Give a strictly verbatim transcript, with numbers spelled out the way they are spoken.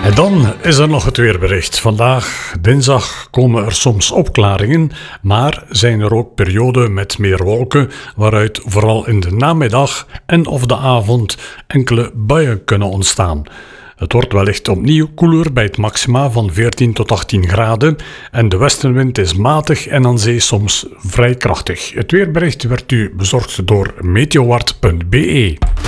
En dan is er nog het weerbericht. Vandaag, dinsdag, komen er soms opklaringen, maar zijn er ook perioden met meer wolken, waaruit vooral in de namiddag en of de avond enkele buien kunnen ontstaan. Het wordt wellicht opnieuw koeler bij het maxima van veertien tot achttien graden en de westenwind is matig en aan zee soms vrij krachtig. Het weerbericht werd u bezorgd door meteowart punt be.